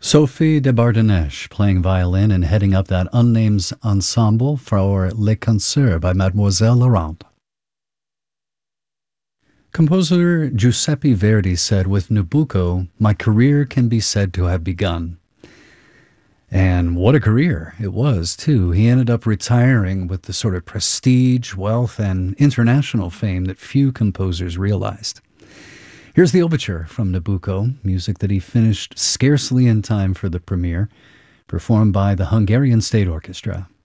Sophie de Bardèche playing violin and heading up that unnamed ensemble for Les Concerts by Mademoiselle Laurent. Composer Giuseppe Verdi said, "With Nabucco, my career can be said to have begun." And what a career it was, too. He ended up retiring with the sort of prestige, wealth, and international fame that few composers realized. Here's the overture from Nabucco, music that he finished scarcely in time for the premiere, performed by the Hungarian State Orchestra.